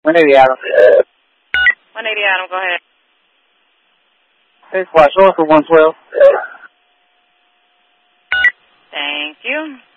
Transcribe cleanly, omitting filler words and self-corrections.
180 Adam. 180 Adam, go ahead. Hey, Squad, show us for 112. Thank you.